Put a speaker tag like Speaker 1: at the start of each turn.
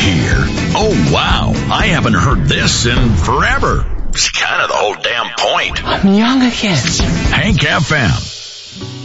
Speaker 1: hear? Oh, wow, I haven't heard this in forever. It's kind of the whole damn point.
Speaker 2: I'm young again.
Speaker 1: Hank FM.